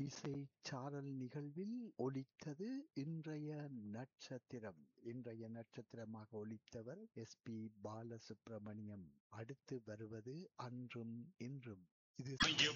இசைச்சாரல் நிகழ்வில் ஒலித்தது இன்றைய நட்சத்திரம். இன்றைய நட்சத்திரமாக ஒலித்தவர் எஸ்.பி. பாலசுப்ரமணியம். அடுத்து வருவது அன்றும் இன்றும். இது